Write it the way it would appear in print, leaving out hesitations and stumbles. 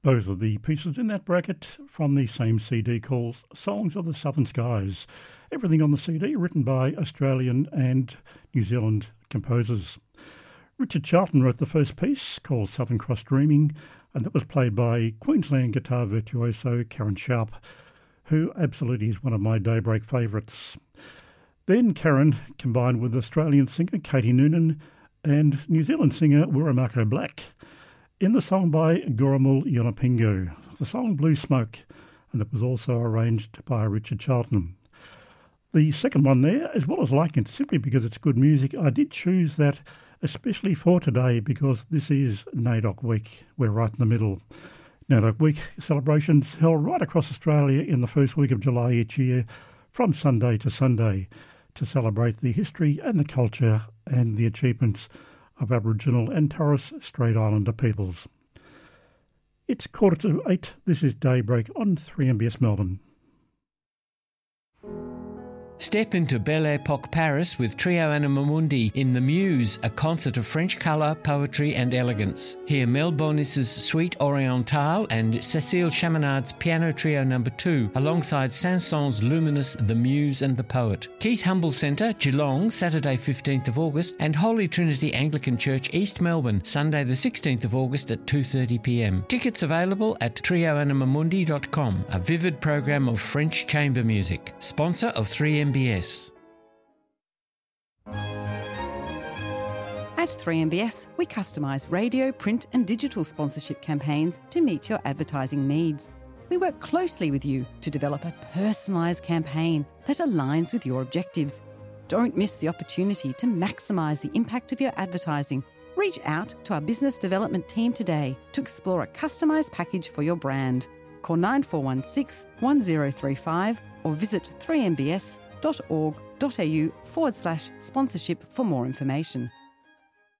Both of the pieces in that bracket from the same CD called Songs of the Southern Skies. Everything on the CD written by Australian and New Zealand composers. Richard Charlton wrote the first piece called Southern Cross Dreaming, and that was played by Queensland guitar virtuoso Karen Sharp, who absolutely is one of my daybreak favourites. Then Karen combined with Australian singer Katie Noonan and New Zealand singer Wiramako Black in the song by Goramul Yonapingo, the song Blue Smoke, and that was also arranged by Richard Charlton. The second one there, as well as liking it simply because it's good music, I did choose that especially for today because this is NAIDOC Week. We're right in the middle. NAIDOC Week celebrations held right across Australia in the first week of July each year from Sunday to Sunday to celebrate the history and the culture and the achievements of Aboriginal and Torres Strait Islander peoples. It's 7:45. This is Daybreak on 3MBS Melbourne. Step into Belle Époque Paris with Trio Anima Mundi in The Muse, a concert of French colour, poetry and elegance. Hear Mel Bonis's Suite Orientale and Cécile Chaminad's Piano Trio No. 2, alongside Saint-Saëns' luminous The Muse and the Poet. Keith Humble Centre, Geelong, Saturday 15th of August, and Holy Trinity Anglican Church, East Melbourne, Sunday the 16th of August at 2:30pm. Tickets available at trioanimamundi.com, a vivid program of French chamber music. Sponsor of 3MBS. At 3MBS, we customise radio, print and digital sponsorship campaigns to meet your advertising needs. We work closely with you to develop a personalised campaign that aligns with your objectives. Don't miss the opportunity to maximise the impact of your advertising. Reach out to our business development team today to explore a customised package for your brand. Call 9416 1035 or visit 3mbs.org.au/sponsorship for more information.